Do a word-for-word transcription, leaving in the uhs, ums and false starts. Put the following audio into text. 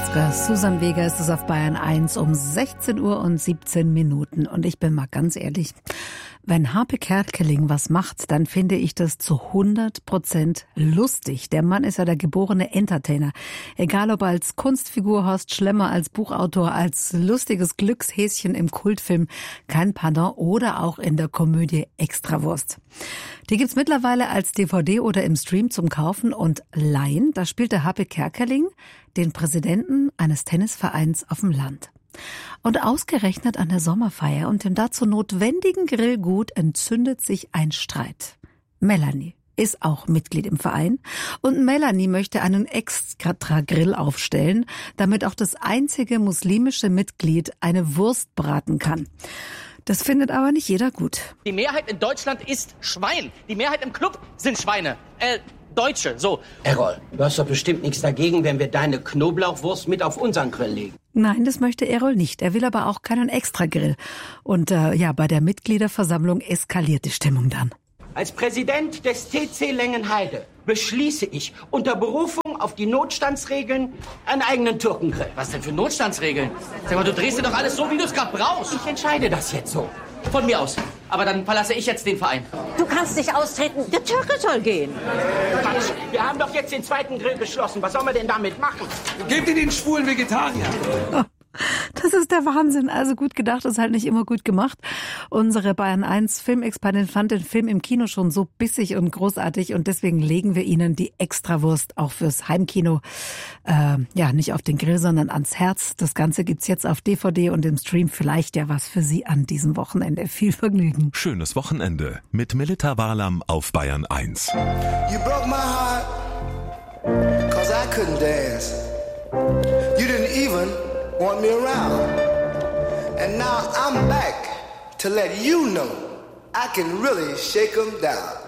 Oscar. Susan Vega ist es auf Bayern eins um sechzehn Uhr und siebzehn Minuten. Und ich bin mal ganz ehrlich, wenn Harpe Kerkeling was macht, dann finde ich das zu hundert Prozent lustig. Der Mann ist ja der geborene Entertainer. Egal ob als Kunstfigur, Horst Schlemmer, als Buchautor, als lustiges Glückshäschen im Kultfilm Kein Pardon oder auch in der Komödie Extrawurst. Die gibt's mittlerweile als D V D oder im Stream zum Kaufen und Leihen. Da spielt der Harpe Kerkeling den Präsidenten eines Tennisvereins auf dem Land. Und ausgerechnet an der Sommerfeier und dem dazu notwendigen Grillgut entzündet sich ein Streit. Melanie ist auch Mitglied im Verein und Melanie möchte einen Extra-Grill aufstellen, damit auch das einzige muslimische Mitglied eine Wurst braten kann. Das findet aber nicht jeder gut. Die Mehrheit in Deutschland ist Schwein. Die Mehrheit im Club sind Schweine. Äh, Deutsche, so. Errol, du hast doch bestimmt nichts dagegen, wenn wir deine Knoblauchwurst mit auf unseren Grill legen. Nein, das möchte Errol nicht. Er will aber auch keinen Extragrill. Und äh, ja, bei der Mitgliederversammlung eskaliert die Stimmung dann. Als Präsident des T C Lengenheide beschließe ich unter Berufung auf die Notstandsregeln einen eigenen Türkengrill. Was denn für Notstandsregeln? Sag mal, du drehst dir doch alles so, wie du es gerade brauchst. Ich entscheide das jetzt so. Von mir aus. Aber dann verlasse ich jetzt den Verein. Du kannst nicht austreten. Der Türke soll gehen. Quatsch, wir haben doch jetzt den zweiten Grill beschlossen. Was soll man denn damit machen? Gebt ihr den schwulen Vegetarier. Oh. Das ist der Wahnsinn. Also gut gedacht ist halt nicht immer gut gemacht. Unsere Bayern eins Filmexpertin fand den Film im Kino schon so bissig und großartig und deswegen legen wir Ihnen die Extrawurst auch fürs Heimkino, äh, ja, nicht auf den Grill, sondern ans Herz. Das Ganze gibt's jetzt auf D V D und im Stream. Vielleicht ja was für Sie an diesem Wochenende. Viel Vergnügen. Schönes Wochenende mit Melita Walam auf Bayern eins. You broke my heart, cause I couldn't dance. You didn't even want me around. And now I'm back to let you know I can really shake 'em down.